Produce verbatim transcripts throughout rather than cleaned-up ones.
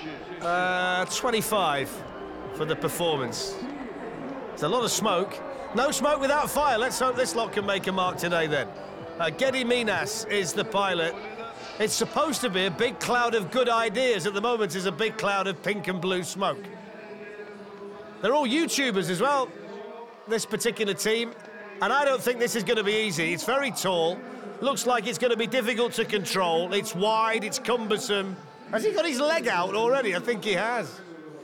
Uh, twenty-five for the performance. It's a lot of smoke. No smoke without fire. Let's hope this lot can make a mark today then. Uh, Geddy Minas is the pilot. It's supposed to be a big cloud of good ideas. At the moment, it's a big cloud of pink and blue smoke. They're all YouTubers as well, this particular team. And I don't think this is going to be easy. It's very tall. Looks like it's going to be difficult to control. It's wide, it's cumbersome. Has he got his leg out already? I think he has.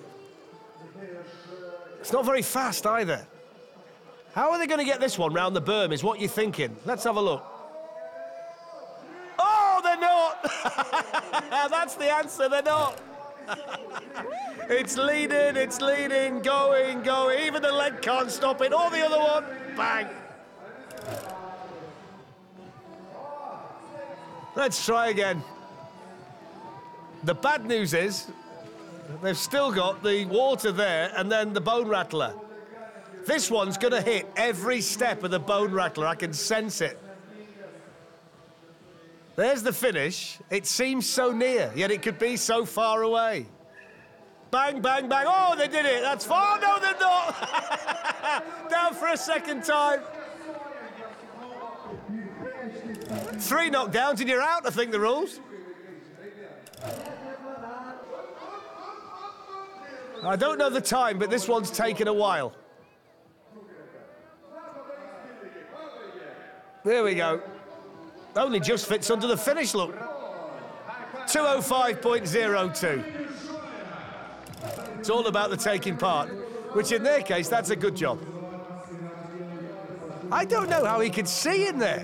It's not very fast either. How are they going to get this one round the berm is what you're thinking. Let's have a look. Oh, they're not! That's the answer, they're not. It's leading, it's leading, going, going. Even the leg can't stop it. Or the other one, bang. Let's try again. The bad news is they've still got the water there and then the bone rattler. This one's going to hit every step of the bone rattler. I can sense it. There's the finish. It seems so near, yet it could be so far away. Bang, bang, bang. Oh, they did it. That's far. Oh, no, they're not. Down for a second time. Three knockdowns and you're out, I think, the rules. I don't know the time, but this one's taken a while. There we go. Only just fits under the finish, look. two oh five point oh two. It's all about the taking part, which in their case, that's a good job. I don't know how he could see in there.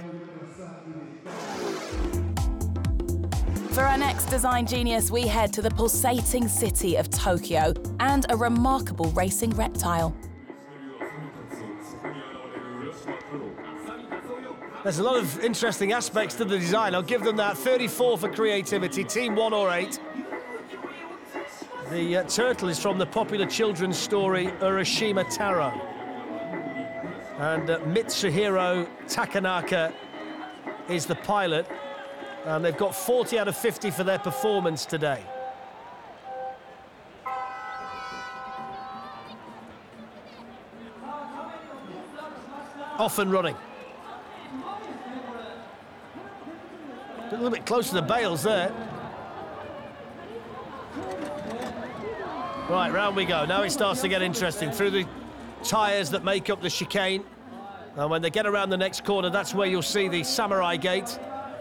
For our next design genius, we head to the pulsating city of Tokyo and a remarkable racing reptile. There's a lot of interesting aspects to the design. I'll give them that. thirty-four for creativity, team one or eight. The uh, turtle is from the popular children's story Urashima Taro. And uh, Mitsuhiro Takanaka is the pilot. And they've got forty out of fifty for their performance today. Off and running. A little bit close to the bales there. Right, round we go. Now it starts to get interesting. Through the tyres that make up the chicane. And when they get around the next corner, that's where you'll see the Samurai Gate.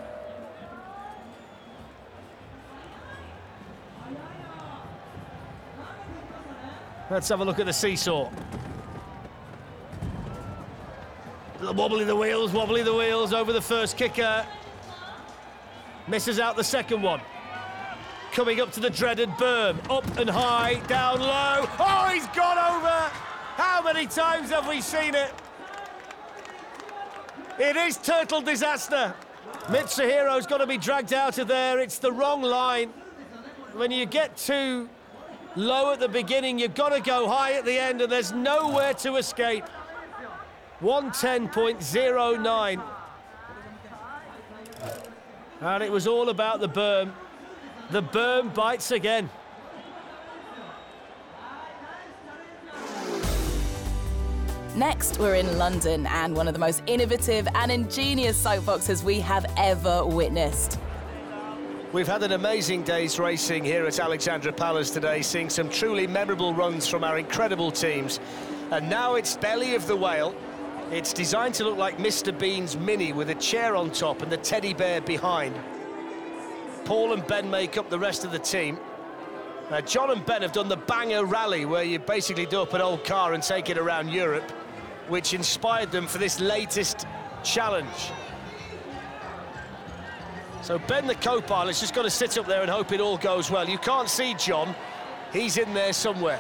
Let's have a look at the seesaw. Wobbly the wheels, wobbly the wheels over the first kicker. Misses out the second one. Coming up to the dreaded berm. Up and high, down low. Oh, he's gone over! How many times have we seen it? It is turtle disaster. Mitsuhiro's got to be dragged out of there. It's the wrong line. When you get too low at the beginning, you've got to go high at the end, and there's nowhere to escape. one ten point oh nine. And it was all about the berm. The berm bites again. Next, we're in London and one of the most innovative and ingenious soapboxes we have ever witnessed. We've had an amazing day's racing here at Alexandra Palace today, seeing some truly memorable runs from our incredible teams. And now it's Belly of the Whale. It's designed to look like Mister Bean's Mini with a chair on top and the teddy bear behind. Paul and Ben make up the rest of the team. Uh, John and Ben have done the Banger Rally, where you basically do up an old car and take it around Europe, which inspired them for this latest challenge. So Ben, the co-pilot's just got to sit up there and hope it all goes well. You can't see John. He's in there somewhere.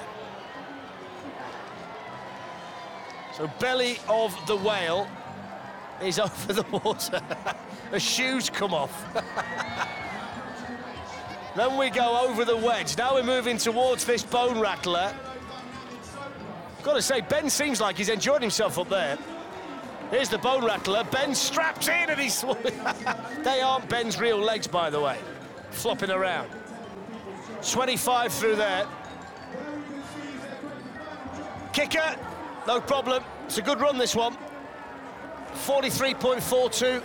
So Belly of the Whale is over the water. The shoes come off. Then we go over the wedge. Now we're moving towards this bone rattler. Got to say, Ben seems like he's enjoyed himself up there. Here's the bone rattler. Ben straps in and he's... They aren't Ben's real legs, by the way. Flopping around. twenty-five through there. Kicker, no problem. It's a good run, this one. forty-three point four two.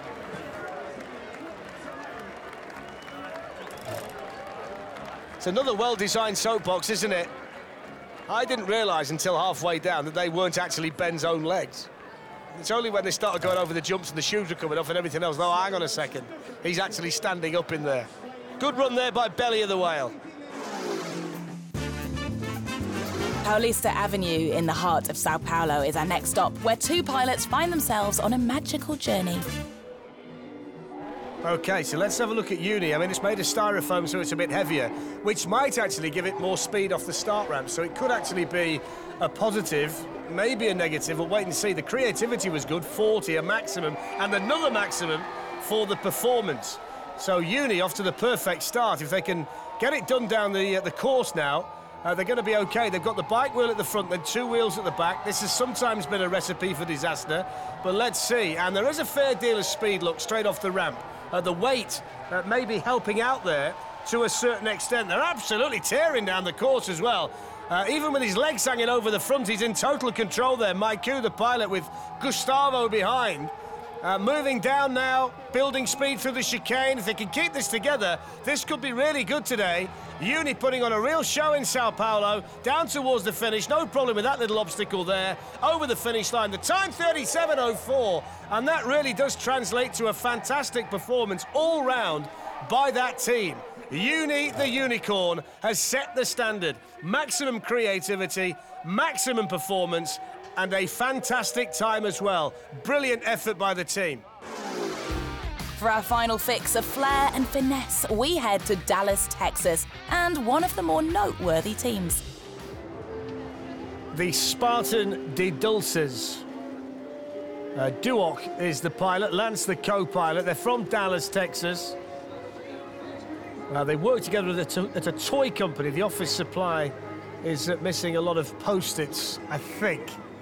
It's another well-designed soapbox, isn't it? I didn't realise until halfway down that they weren't actually Ben's own legs. It's only when they started going over the jumps and the shoes were coming off and everything else. No, hang on a second. He's actually standing up in there. Good run there by Belly of the Whale. Paulista Avenue in the heart of Sao Paulo is our next stop, where two pilots find themselves on a magical journey. OK, so let's have a look at Uni. I mean, it's made of styrofoam, so it's a bit heavier, which might actually give it more speed off the start ramp. So it could actually be a positive, maybe a negative. We'll wait and see. The creativity was good, forty, a maximum, and another maximum for the performance. So Uni off to the perfect start. If they can get it done down the, uh, the course now, uh, they're going to be OK. They've got the bike wheel at the front, then two wheels at the back. This has sometimes been a recipe for disaster, but let's see. And there is a fair deal of speed, look, straight off the ramp. Uh, the weight uh, may be helping out there to a certain extent. They're absolutely tearing down the course as well. Uh, even with his legs hanging over the front, he's in total control there. Maiku, the pilot, with Gustavo behind. Uh, moving down now, building speed through the chicane. If they can keep this together, this could be really good today. Uni putting on a real show in Sao Paulo, down towards the finish. No problem with that little obstacle there. Over the finish line. The time, thirty-seven oh four. And that really does translate to a fantastic performance all round by that team. Uni, the unicorn, has set the standard. Maximum creativity, maximum performance, and a fantastic time as well. Brilliant effort by the team. For our final fix of flair and finesse, we head to Dallas, Texas, and one of the more noteworthy teams. The Spartan de Dulces. Uh, Duoc is the pilot, Lance the co-pilot. They're from Dallas, Texas. Uh, they work together at a, at a toy company. The office supply is uh, missing a lot of post-its, I think.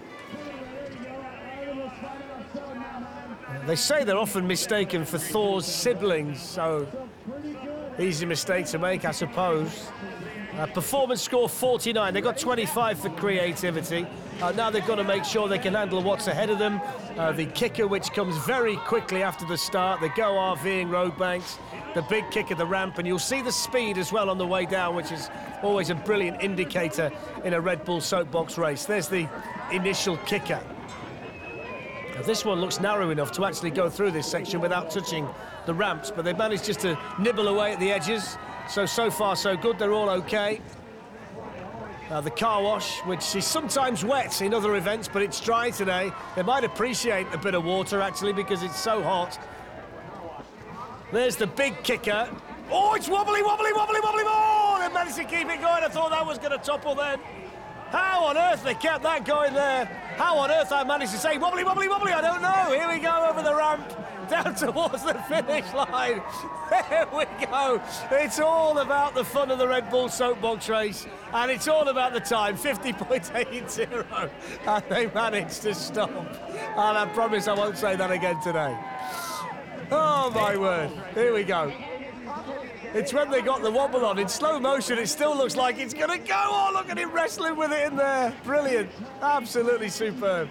They say they're often mistaken for Thor's siblings, so easy mistake to make, I suppose. Uh, performance score forty-nine. They got twenty-five for creativity. Uh, now they've got to make sure they can handle what's ahead of them. Uh, the kicker, which comes very quickly after the start. The go RVing road banks. The big kick at the ramp, and you'll see the speed as well on the way down, which is always a brilliant indicator in a Red Bull soapbox race. There's the initial kicker. Now, this one looks narrow enough to actually go through this section without touching the ramps, but they've managed just to nibble away at the edges. So, so far, so good. They're all OK. Now, the car wash, which is sometimes wet in other events, but it's dry today. They might appreciate a bit of water, actually, because it's so hot. There's the big kicker. Oh, it's wobbly, wobbly, wobbly, wobbly. Oh, they managed to keep it going. I thought that was going to topple then. How on earth they kept that going there? How on earth I managed to say wobbly, wobbly, wobbly? I don't know. Here we go over the ramp, down towards the finish line. There we go. It's all about the fun of the Red Bull soapbox race, and it's all about the time, fifty point eight zero. And they managed to stop. And I promise I won't say that again today. Oh, my word. Here we go. It's when they got the wobble on. In slow motion, it still looks like it's going to go. Oh, look at him wrestling with it in there. Brilliant. Absolutely superb.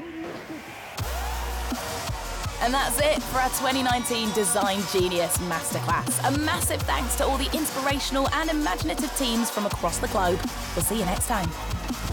And that's it for our twenty nineteen Design Genius Masterclass. A massive thanks to all the inspirational and imaginative teams from across the globe. We'll see you next time.